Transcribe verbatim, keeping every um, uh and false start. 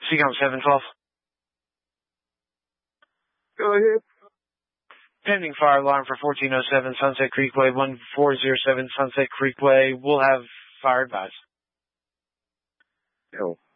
Seacom seven twelve. Go ahead. Pending fire alarm for fourteen oh seven Sunset Creekway, one four zero seven Sunset Creekway. We'll have fire advised. Yo.